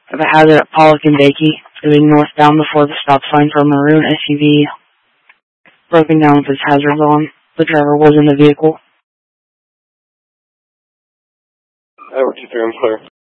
of a hazard at Pollock and Bakey, moving northbound before the stop sign for a maroon SUV, broken down with its hazards on. The driver was in the vehicle. Edward 2-3, I'm clear.